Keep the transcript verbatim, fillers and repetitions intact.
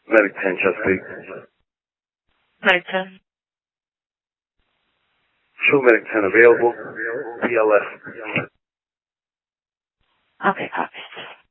Medic ten, Chesapeake. Medic ten. Show Medic ten available. B L S. Okay, copy.